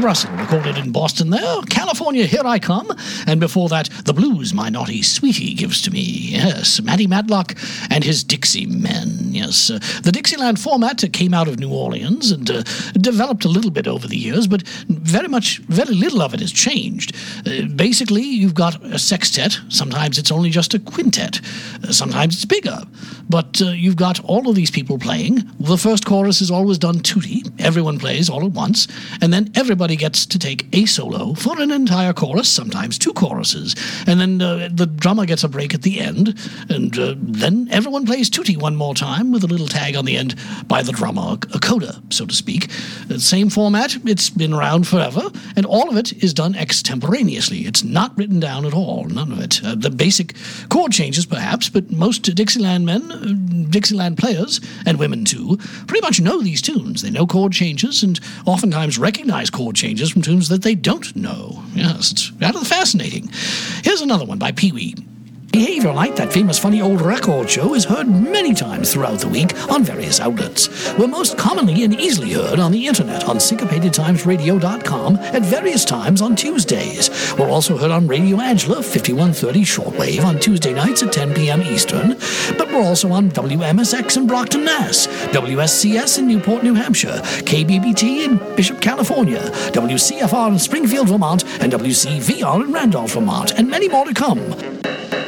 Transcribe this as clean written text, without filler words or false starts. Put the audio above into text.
Russell recorded in Boston there. California, Here I Come. And before that, The Blues My Naughty Sweetie Gives to Me. Yes, Matty Matlock and his Dixie Men. Yes, the Dixieland format came out of New Orleans and developed a little bit over the years, but very little of it has changed. Basically, you've got a sextet. Sometimes it's only just a quintet. Sometimes it's bigger. But you've got all of these people playing. The first chorus is always done tutti. Everyone plays all at once. And then everybody gets to take a solo for an entire chorus, sometimes two choruses. And then the drummer gets a break at the end. And then everyone plays tutti one more time with a little tag on the end by the drummer, a coda, so to speak. The same format. It's been around forever. And all of it is done extemporaneously. It's not written down at all. None of it. The basic chord changes, perhaps, but most Dixieland men, Dixieland players, and women too, pretty much know these tunes. They know chord changes and oftentimes recognize chord changes from tunes that they don't know. Yes, it's rather fascinating. Here's another one by Pee Wee. Behavior Like, that famous funny old record show, is heard many times throughout the week on various outlets. We're most commonly and easily heard on the internet on syncopatedtimesradio.com at various times on Tuesdays. We're also heard on Radio Angela 5130 shortwave on Tuesday nights at 10 p.m. Eastern, but we're also on WMSX in Brockton, Mass., WSCS in Newport, New Hampshire, KBBT in Bishop, California, WCFR in Springfield, Vermont, and WCVR in Randolph, Vermont, and many more to come.